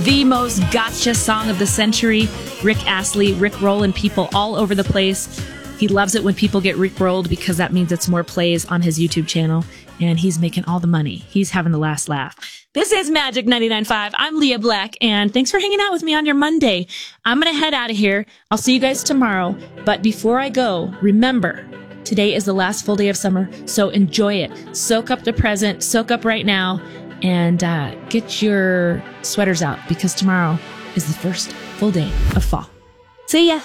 the most gotcha song of the century. Rick Astley, Rick rolling people all over the place. He loves it when people get Rick rolled because that means it's more plays on his YouTube channel, and he's making all the money. He's having the last laugh. This is Magic 99.5. I'm Leah Black, and thanks for hanging out with me on your Monday. I'm going to head out of here. I'll see you guys tomorrow. But before I go, remember, today is the last full day of summer, so enjoy it. Soak up the present, soak up right now, and get your sweaters out because tomorrow is the first full day of fall. See ya.